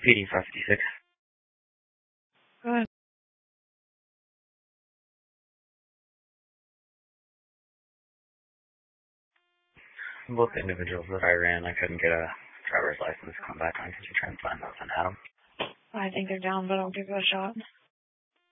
PD 556. Go ahead. Both individuals that I ran, I couldn't get a driver's license come back on. Could you try and find those and add them? I think they're down, but I'll give it a shot.